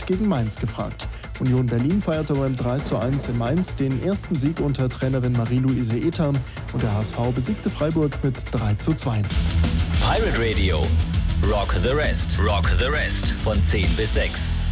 nicht gegen Mainz gefragt. Union Berlin feierte beim 3:1 in Mainz den ersten Sieg unter Trainerin Marie-Louise Ethan und der HSV besiegte Freiburg mit 3:2. Pirate Radio. Rock the Rest. Rock the Rest. Von 10 bis 6.